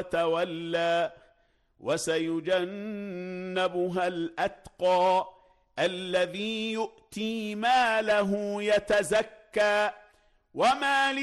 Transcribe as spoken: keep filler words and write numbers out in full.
وتولى وسيجنبها الأتقى الذي يؤتي ماله يتزكى وما